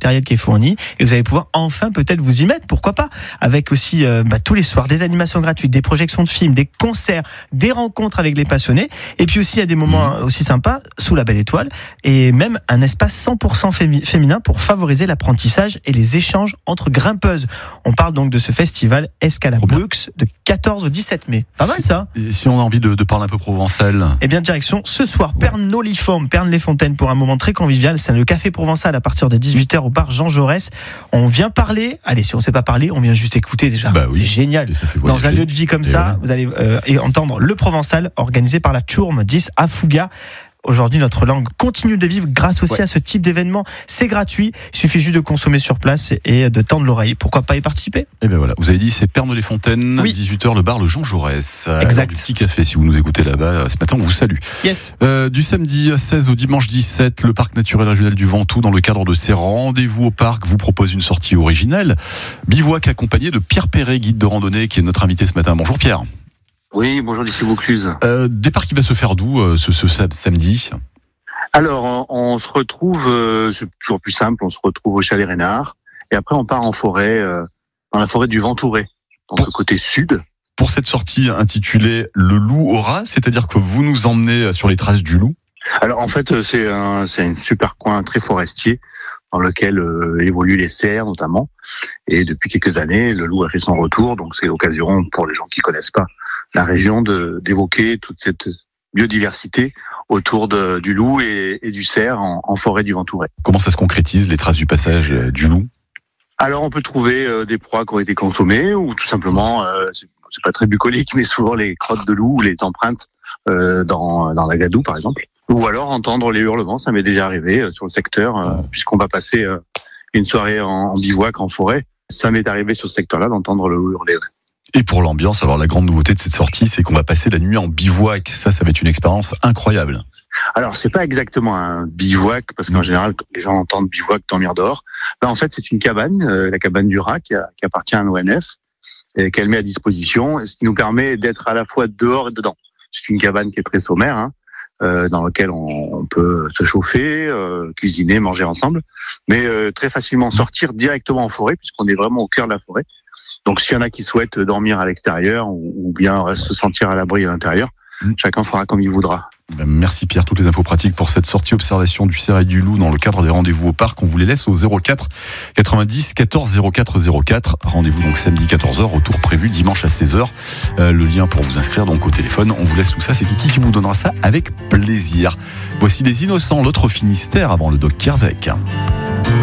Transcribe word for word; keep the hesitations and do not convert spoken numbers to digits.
matériel qui est fourni et vous allez pouvoir enfin peut-être vous y mettre, pourquoi pas, avec aussi euh, bah, tous les soirs des animations gratuites, des projections de films, des concerts, des rencontres avec les passionnés, et puis aussi il y a des moments aussi sympas sous la belle étoile et même un espace cent pour cent fémi- féminin pour favoriser l'apprentissage et les échanges entre grimpeuses. On parle donc de ce festival Escalabrux de quatorze au dix-sept mai. Pas mal ça. Et si on a envie de, de parler un peu provençal, Eh bien direction ce soir Pernod-Liforme, Pernes-les-Fontaines pour un moment très convivial. C'est le café provençal à partir de dix-huit heures au bar Jean Jaurès. On vient parler. Allez, si on ne sait pas parler, on vient juste écouter déjà. Bah oui. C'est génial. Dans un lieu de vie comme et ça, voilà. vous allez euh, et entendre le provençal organisé par la Tchourme dix à Fouga. Aujourd'hui, notre langue continue de vivre grâce aussi ouais. à ce type d'événement. C'est gratuit. Il suffit juste de consommer sur place et de tendre l'oreille. Pourquoi pas y participer? Et ben voilà, vous avez dit c'est Pernod-les-Fontaines, oui. dix-huit heures le bar le Jean Jaurès. Exact. Du petit café, si vous nous écoutez là-bas, ce matin on vous salue. Yes. Euh, du samedi seize au dimanche dix-sept, le parc naturel régional du Ventoux, dans le cadre de ses rendez-vous au parc, vous propose une sortie originale. Bivouac accompagné de Pierre Perret, guide de randonnée, qui est notre invité ce matin. Bonjour Pierre. Oui, bonjour d'ici Vaucluse. Euh, départ qui va se faire d'où euh, ce, ce samedi? Alors, on, on se retrouve, euh, c'est toujours plus simple, on se retrouve au Chalet Reynard, et après on part en forêt, euh, dans la forêt du Ventouret, donc le côté sud. Pour cette sortie intitulée Le loup au rat, c'est-à-dire que vous nous emmenez sur les traces du loup? Alors en fait, c'est un, c'est un super coin très forestier, dans lequel euh, évoluent les cerfs notamment, et depuis quelques années, le loup a fait son retour, donc c'est l'occasion pour les gens qui connaissent pas la région de d'évoquer toute cette biodiversité autour de, du loup et, et du cerf en, en forêt du Ventouret. Comment ça se concrétise, les traces du passage euh, du loup? Alors on peut trouver euh, des proies qui ont été consommées ou tout simplement, euh, c'est, c'est pas très bucolique, mais souvent les crottes de loup ou les empreintes euh, dans, dans la gadoue par exemple. Ou alors entendre les hurlements, ça m'est déjà arrivé euh, sur le secteur, euh, puisqu'on va passer euh, une soirée en, en bivouac en forêt. Ça m'est arrivé sur ce secteur-là d'entendre le loup hurler. Et pour l'ambiance, alors la grande nouveauté de cette sortie, c'est qu'on va passer la nuit en bivouac. Ça, ça va être une expérience incroyable. Alors, c'est pas exactement un bivouac, parce qu'en général, quand les gens entendent bivouac, dormir dehors. Là, en fait, c'est une cabane, euh, la cabane du Rat, qui, a, qui appartient à l'O N F, et qu'elle met à disposition, ce qui nous permet d'être à la fois dehors et dedans. C'est une cabane qui est très sommaire, hein, euh, dans laquelle on, on peut se chauffer, euh, cuisiner, manger ensemble, mais euh, très facilement sortir directement en forêt, puisqu'on est vraiment au cœur de la forêt. Donc, s'il y en a qui souhaitent dormir à l'extérieur ou, ou bien se sentir à l'abri à l'intérieur, mmh. chacun fera comme il voudra. Merci Pierre, toutes les infos pratiques pour cette sortie observation du cerf et du loup dans le cadre des rendez-vous au parc. On vous les laisse au zéro quatre quatre-vingt-dix quatorze zéro quatre zéro quatre. Rendez-vous donc samedi quatorze heures, retour prévu dimanche à seize heures. Euh, le lien pour vous inscrire donc au téléphone. On vous laisse tout ça, c'est Kiki qui vous donnera ça avec plaisir. Voici Les Innocents, l'autre Finistère avant le Doc Kierzek.